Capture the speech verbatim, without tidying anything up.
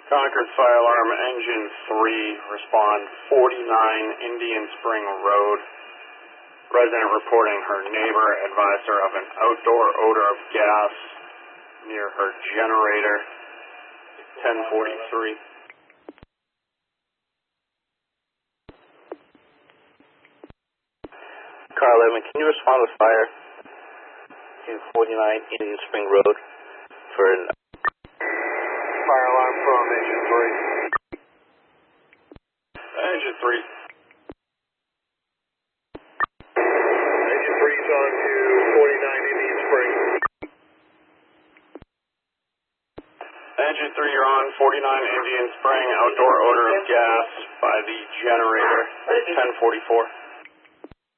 Concord Fire Alarm, Engine three, respond forty-nine Indian Spring Road. Resident reporting her neighbor advised her of an outdoor odor of gas near her generator, ten forty-three. Car eleven, can you respond with fire in forty-nine Indian Spring Road for an Fire alarm from Engine three. Engine three. Engine three is on to forty-nine Indian Spring. Engine three, you're on forty-nine Indian Spring, outdoor odor of gas by the generator, ten forty-four.